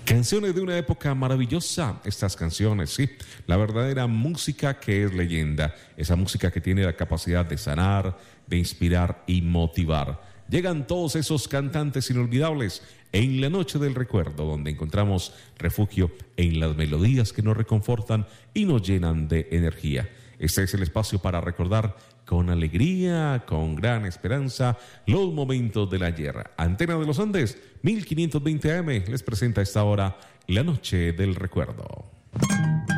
Canciones de una época maravillosa, estas canciones, sí, la verdadera música que es leyenda, esa música que tiene la capacidad de sanar, de inspirar y motivar. Llegan todos esos cantantes inolvidables en la noche del recuerdo, donde encontramos refugio en las melodías que nos reconfortan y nos llenan de energía. Este es el espacio para recordar con alegría, con gran esperanza, los momentos del ayer. Antena de los Andes, 1520 AM, les presenta a esta hora La Noche del Recuerdo.